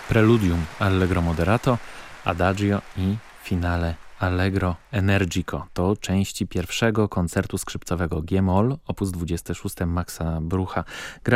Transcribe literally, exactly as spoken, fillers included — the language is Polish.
Preludium Allegro moderato, Adagio i finale Allegro energico. To części pierwszego koncertu skrzypcowego G-moll, opus dwadzieścia sześć Maxa Brucha. Gra